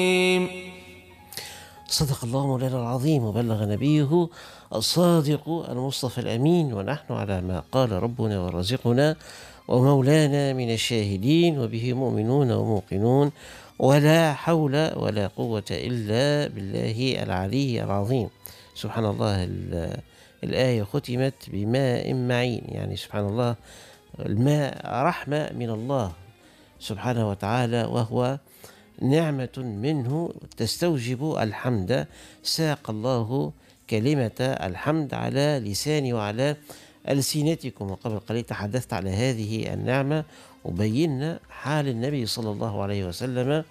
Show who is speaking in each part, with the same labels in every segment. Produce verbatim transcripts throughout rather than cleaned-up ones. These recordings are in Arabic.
Speaker 1: صدق الله مولانا العظيم وبلغ نبيه الصادق المصطفى الأمين، ونحن على ما قال ربنا ورزقنا ومولانا من الشاهدين، وبه مؤمنون وموقنون، ولا حول ولا قوة إلا بالله العلي العظيم. سبحان الله، الآية ختمت بماء معين، يعني سبحان الله، الماء رحمة من الله سبحانه وتعالى، وهو نعمة منه تستوجب الحمد. ساق الله كلمة الحمد على لساني وعلى ألسنتكم، وقبل قليل تحدثت على هذه النعمة وبينا حال النبي صلى الله عليه وسلم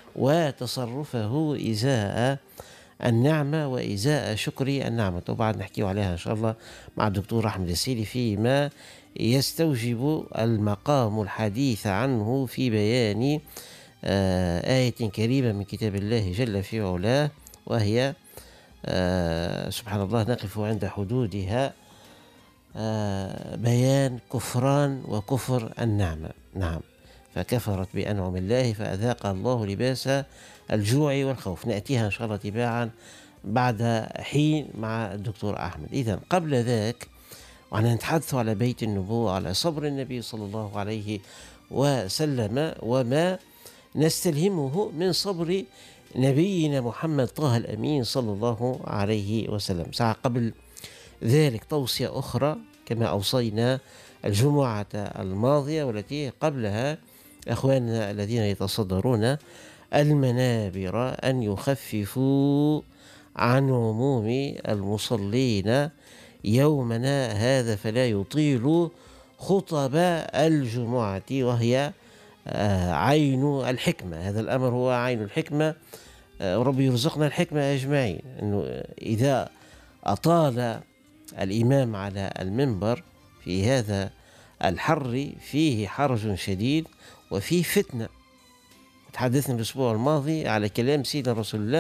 Speaker 1: وتصرفه إزاء النعمة وإزاء شكر النعمة. وبعد نحكي عليها إن شاء الله مع الدكتور أحمد السيلي فيما يستوجب المقام الحديث عنه في بيان آية كريمة من كتاب الله جل في علاه، وهي آه سبحان الله نقف عند حدودها، آه بيان كفران وكفر النعمة. نعم، فكفرت بأنعم الله فأذاق الله لباس الجوع والخوف. نأتيها إن شاء الله تباعا بعد حين مع الدكتور أحمد. إذن قبل ذاك وأنا نتحدث على بيت النبوة، على صبر النبي صلى الله عليه وسلم، وما نستلهمه من صبر نبينا محمد طه الأمين صلى الله عليه وسلم. ساعة قبل ذلك توصية أخرى كما أوصينا الجمعة الماضية والتي قبلها أخواننا الذين يتصدرون المنابر أن يخففوا عن عموم المصلين يومنا هذا، فلا يطيل خطب الجمعة، وهي عين الحكمة. هذا الأمر هو عين الحكمة، ورب يرزقنا الحكمة أجمعين. أنه إذا أطال الإمام على المنبر في هذا الحر فيه حرج شديد وفيه فتنة. تحدثنا الأسبوع الماضي على كلام سيدنا رسول الله